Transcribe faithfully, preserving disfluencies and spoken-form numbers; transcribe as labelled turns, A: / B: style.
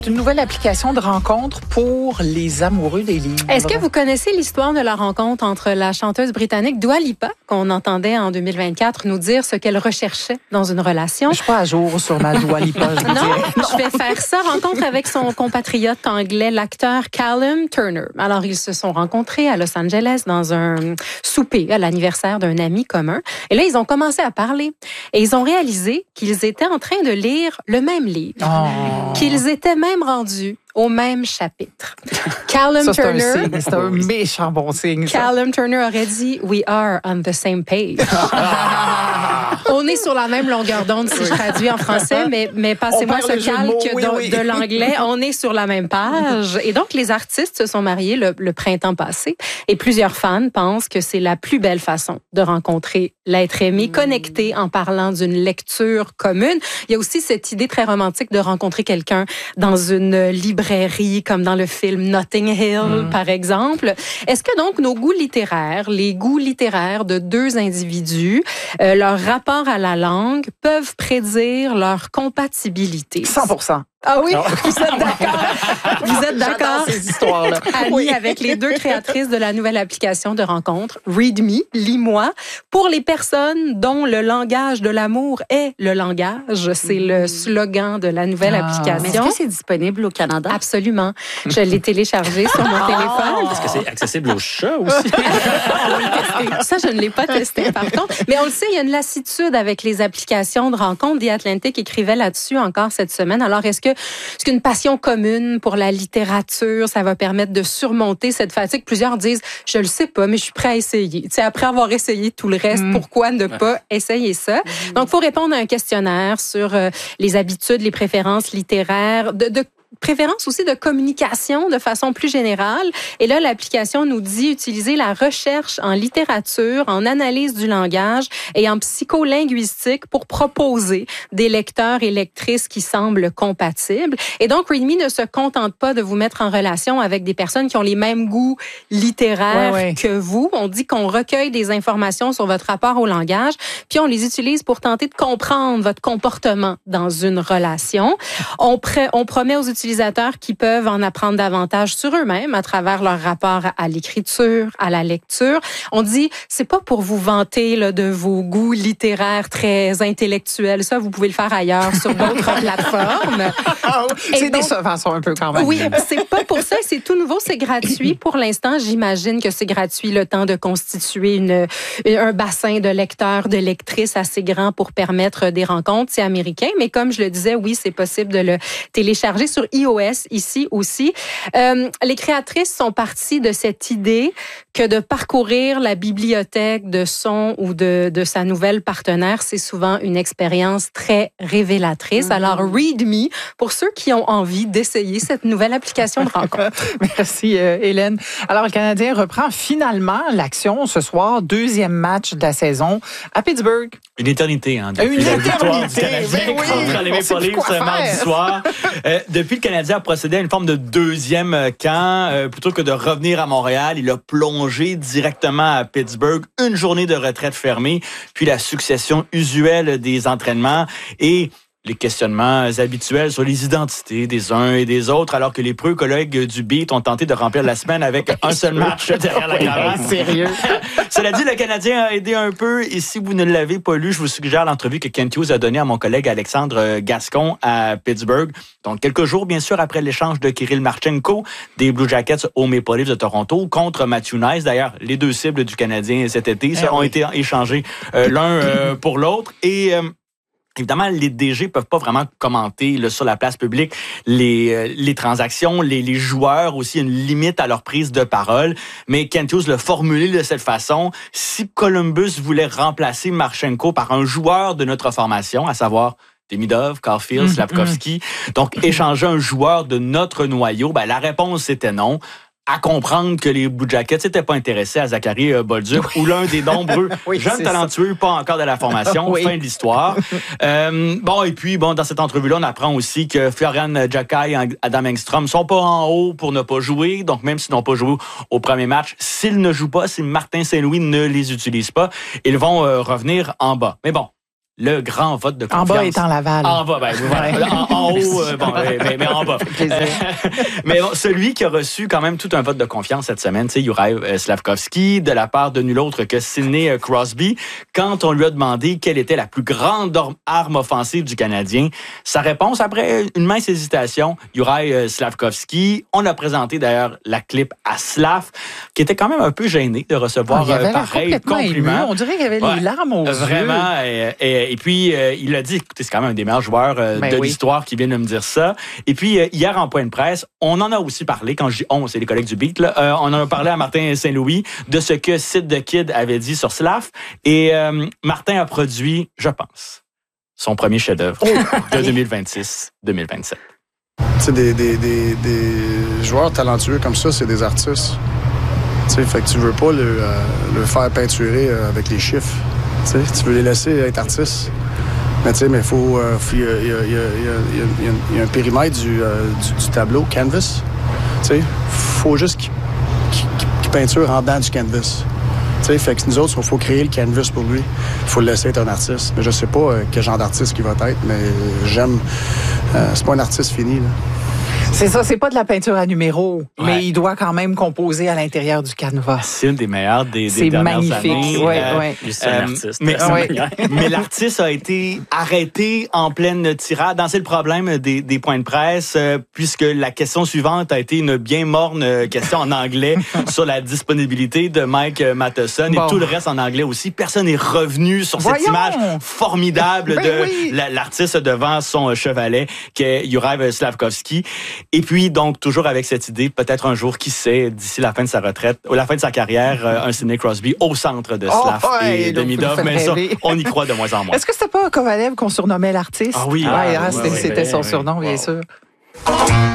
A: Une nouvelle application de rencontre pour les amoureux des livres.
B: Est-ce que vous connaissez l'histoire de la rencontre entre la chanteuse britannique Dua Lipa, qu'on entendait en deux mille vingt-quatre nous dire ce qu'elle recherchait dans une relation?
A: Je suis pas à jour sur ma Dua Lipa, je vous
B: Non,
A: dirais. Non,
B: je vais faire ça. Rencontre avec son compatriote anglais, l'acteur Callum Turner. Alors, ils se sont rencontrés à Los Angeles dans un souper à l'anniversaire d'un ami commun. Et là, ils ont commencé à parler. Et ils ont réalisé qu'ils étaient en train de lire le même livre.
A: Oh.
B: Qu'ils étaient même rendus au même chapitre. Callum
A: Ça, c'est
B: Turner.
A: un signe. C'est un méchant bon signe. ça.
B: Callum Turner aurait dit « We are on the same page ». On est sur la même longueur d'onde si je traduis en français, mais, mais passez-moi
A: On
B: ce
A: perd le jeu de
B: calque
A: mots,
B: de,
A: oui, oui.
B: de l'anglais. On est sur la même page. Et donc, les artistes se sont mariés le, le printemps passé et plusieurs fans pensent que c'est la plus belle façon de rencontrer l'être aimé, mmh. connecté en parlant d'une lecture commune. Il y a aussi cette idée très romantique de rencontrer quelqu'un dans une librairie, comme dans le film Notting Hill, mmh. par exemple. Est-ce que donc nos goûts littéraires, les goûts littéraires de deux individus, euh, leur rapport à la langue peuvent prédire leur compatibilité?
A: cent pour cent.
B: Ah oui, vous êtes d'accord? Vous êtes d'accord?
A: J'adore ces histoires-là.
B: Amis
A: Oui.
B: avec les deux créatrices de la nouvelle application de rencontre, Read Me, lis-moi, pour les personnes dont le langage de l'amour est le langage. C'est le slogan de la nouvelle
A: Ah.
B: application.
C: Mais est-ce que c'est disponible au Canada?
B: Absolument. Je l'ai téléchargé sur mon téléphone.
D: Est-ce que c'est accessible aux chats aussi?
B: Ça, je ne l'ai pas testé, par contre. Mais on le sait, il y a une lassitude avec les applications de rencontre. The Atlantic écrivait là-dessus encore cette semaine. Alors, est-ce que, est-ce qu'une passion commune pour la littérature, ça va permettre de surmonter cette fatigue? Plusieurs disent, je le sais pas, mais je suis prêt à essayer. Tu sais, après avoir essayé tout le reste, mm. pourquoi ne pas essayer ça? Mm. Donc, il faut répondre à un questionnaire sur euh, les habitudes, les préférences littéraires, de, de préférence aussi de communication de façon plus générale. Et là, l'application nous dit utiliser la recherche en littérature, en analyse du langage et en psycholinguistique pour proposer des lecteurs et lectrices qui semblent compatibles. Et donc, Read Me ne se contente pas de vous mettre en relation avec des personnes qui ont les mêmes goûts littéraires
A: ouais, ouais.
B: que vous. On dit qu'on recueille des informations sur votre rapport au langage, puis on les utilise pour tenter de comprendre votre comportement dans une relation. On, pr- on promet aux utilisateurs qui peuvent en apprendre davantage sur eux-mêmes à travers leur rapport à l'écriture, à la lecture. On dit, c'est pas pour vous vanter là, de vos goûts littéraires très intellectuels. Ça, vous pouvez le faire ailleurs sur d'autres plateformes.
A: Oh, c'est
B: donc,
A: décevant, ça, un peu quand même.
B: Oui, c'est pas pour ça. C'est tout nouveau. C'est gratuit. Pour l'instant, j'imagine que c'est gratuit le temps de constituer une, un bassin de lecteurs, de lectrices assez grand pour permettre des rencontres. C'est américain, mais comme je le disais, oui, c'est possible de le télécharger sur iOS ici aussi. Euh, les créatrices sont parties de cette idée que de parcourir la bibliothèque de son ou de, de sa nouvelle partenaire, c'est souvent une expérience très révélatrice. Mm-hmm. Alors, Read Me, pour ceux qui ont envie d'essayer cette nouvelle application de rencontre.
A: Merci, euh, Hélène. Alors, le Canadien reprend finalement l'action ce soir, deuxième match de la saison à Pittsburgh.
D: Une éternité, hein, depuis
A: Une
D: la victoire
A: éternité,
D: du Canadien
A: ben oui,
D: contre les
A: on sait
D: Maple
A: plus
D: Leafs
A: quoi
D: ce mardi
A: faire.
D: soir. Euh, depuis, le Canadien a procédé à une forme de deuxième camp. Euh, plutôt que de revenir à Montréal, il a plongé directement à Pittsburgh. Une journée de retraite fermée, puis la succession usuelle des entraînements et les questionnements habituels sur les identités des uns et des autres, alors que les preux collègues du Beat ont tenté de remplir la semaine avec un seul match derrière la caméra.
A: Sérieux?
D: Cela dit, le Canadien a aidé un peu. Et si vous ne l'avez pas lu, je vous suggère l'entrevue que Kent Hughes a donnée à mon collègue Alexandre Gascon à Pittsburgh. Donc, quelques jours, bien sûr, après l'échange de Kirill Marchenko des Blue Jackets aux Maple Leafs de Toronto contre Matthew Nice. D'ailleurs, les deux cibles du Canadien cet été ça, eh ont oui. été échangés euh, l'un euh, pour l'autre. Et... Euh, Évidemment, les D G peuvent pas vraiment commenter là, sur la place publique les, euh, les transactions, les, les joueurs aussi, une limite à leur prise de parole. Mais Kent Hughes l'a formulé de cette façon. Si Columbus voulait remplacer Marchenko par un joueur de notre formation, à savoir Demidov, Caulfield, mmh, Slafkovský, mmh. donc échanger un joueur de notre noyau, ben, la réponse c'était non. À comprendre que les Blue Jackets n'étaient pas intéressés à Zachary Bolduc oui. ou l'un des nombreux oui, jeunes talentueux, ça. Pas encore de la formation, oui. fin de l'histoire. euh, bon, et puis, bon, dans cette entrevue-là, on apprend aussi que Florian Djakai et Adam Engstrom sont pas en haut pour ne pas jouer. Donc, même s'ils n'ont pas joué au premier match, s'ils ne jouent pas, si Martin Saint-Louis ne les utilise pas, ils vont euh, revenir en bas. Mais bon, le grand vote de confiance.
A: En bas étant Laval.
D: En bas, ben, voilà. en, en haut, euh, bon, mais, mais en bas. mais bon, celui qui a reçu quand même tout un vote de confiance cette semaine, c'est Juraj Slafkovský, de la part de nul autre que Sidney Crosby, quand on lui a demandé quelle était la plus grande arme offensive du Canadien. Sa réponse, après une mince hésitation, Juraj Slafkovský, on a présenté d'ailleurs la clip à Slav, qui était quand même un peu gêné de recevoir
A: oh,
D: un pareil compliment.
A: Ému. On dirait qu'il y avait ouais, les larmes aux
D: vraiment,
A: yeux.
D: Vraiment. Et, et, et puis, euh, il a dit, écoutez, c'est quand même un des meilleurs joueurs euh, ben de oui. l'histoire qui vient de me dire ça. Et puis, euh, hier, en point de presse, on en a aussi parlé, quand je dis on, c'est les collègues du Beat, là, euh, on en a parlé à Martin Saint-Louis de ce que Sid the Kid avait dit sur Slav. Et euh, Martin a produit, je pense, son premier chef-d'œuvre oh. de deux mille vingt-six deux mille vingt-sept.
E: Tu sais, des, des, des, des joueurs talentueux comme ça, c'est des artistes. Tu sais, fait que tu veux pas le, euh, le faire peinturer euh, avec les chiffres. Tu sais, tu veux les laisser être artistes. Mais tu sais, mais il faut... Euh, il y, y, y, y, y, y a un périmètre du, euh, du, du tableau, canvas. Tu sais, faut juste qu'il qu qu peinture en dedans du canvas. Tu sais, fait que nous autres, il faut créer le canvas pour lui. Il faut le laisser être un artiste. Mais je sais pas euh, quel genre d'artiste il va être, mais j'aime... Euh, c'est pas un artiste fini, là.
A: C'est ça, c'est pas de la peinture à numéro, ouais. mais il doit quand même composer à l'intérieur du canevas.
D: C'est une des meilleures des, des
A: c'est
D: dernières
A: magnifique.
D: années.
A: Ouais,
D: euh,
A: ouais.
D: C'est un artiste. Mais, ouais. mais l'artiste a été arrêté en pleine tirade. C'est le problème des, des points de presse, euh, puisque la question suivante a été une bien morne question en anglais sur la disponibilité de Mike Matheson bon. et tout le reste en anglais aussi. Personne n'est revenu sur
A: Voyons.
D: cette image formidable
A: ben
D: de
A: oui.
D: la, l'artiste devant son chevalet, qui est Juraj Slafkovský. Et puis, donc, toujours avec cette idée, peut-être un jour, qui sait, d'ici la fin de sa retraite, ou la fin de sa carrière, euh, un Sidney Crosby au centre de Slav oh, ouais, et de Midov. Mais ça, on y croit de moins en moins.
A: Est-ce que c'était pas Kovalev qu'on surnommait l'artiste?
D: Ah oui.
A: Ah,
D: ah,
A: ah, c'était,
D: oui,
A: c'était
D: oui,
A: son
D: oui,
A: surnom,
D: oui.
A: bien
D: Wow.
A: sûr.